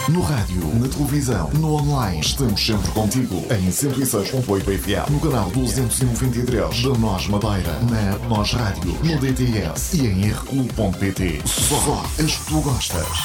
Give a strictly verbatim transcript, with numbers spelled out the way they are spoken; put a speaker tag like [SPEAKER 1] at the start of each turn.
[SPEAKER 1] No rádio, na televisão, no online, estamos sempre contigo. Em cento e seis ponto oito F M, no canal duzentos e noventa e três da Nós Madeira, na App Nós Rádio, no D T S e em r q ponto p t. Só as que tu gostas.